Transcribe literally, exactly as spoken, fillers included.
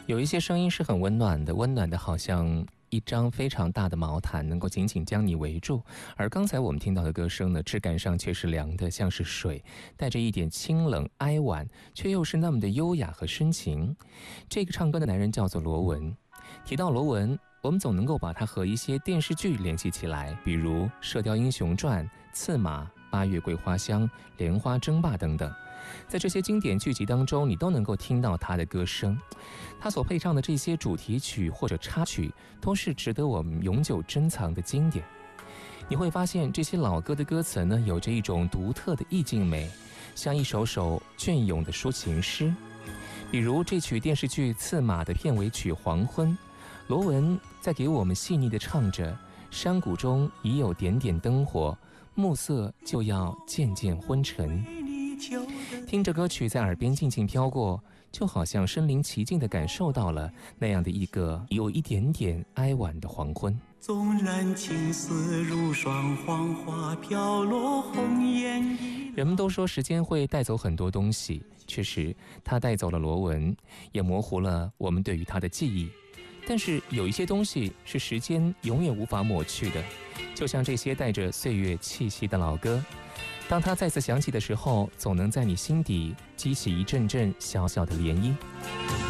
有一些声音是很温暖的，温暖的好像一张非常大的毛毯，能够紧紧将你围住。而刚才我们听到的歌声呢，质感上却是凉的，像是水，带着一点清冷哀婉，却又是那么的优雅和深情。这个唱歌的男人叫做罗文。提到罗文，我们总能够把他和一些电视剧联系起来，比如《射雕英雄传》、《刺马》、《八月桂花香》、《莲花争霸》等等。在这些经典剧集当中，你都能够听到他的歌声。他所配唱的这些主题曲或者插曲，都是值得我们永久珍藏的经典。你会发现这些老歌的歌词呢，有着一种独特的意境美，像一首首隽永的抒情诗。比如这曲电视剧《刺马》的片尾曲《黄昏》，罗文在给我们细腻地唱着：山谷中已有点点灯火，暮色就要渐渐昏沉。听着歌曲在耳边静静飘过，就好像身临其境地感受到了那样的一个有一点点哀婉的黄昏。 纵然青丝如霜，黄花飘落红颜一。 人们都说时间会带走很多东西，确实它带走了罗文，也模糊了我们对于他的记忆。但是有一些东西是时间永远无法抹去的，就像这些带着岁月气息的老歌，当它再次响起的时候，总能在你心底激起一阵阵小小的涟漪。